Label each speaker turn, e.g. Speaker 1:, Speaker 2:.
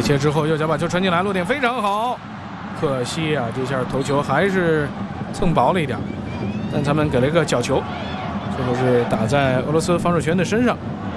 Speaker 1: 切之后，右脚把球传进来，落点非常好，可惜啊，这下头球还是蹭薄了一点，但他们给了一个角球，最后是打在俄罗斯防守球员的身上。